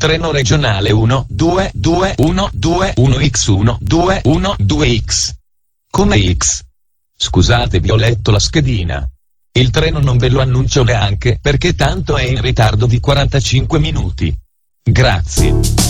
treno regionale 122121X1212X. Come X? Scusate, vi ho letto la schedina. Il treno non ve lo annuncio neanche perché tanto è in ritardo di 45 minuti. Grazie.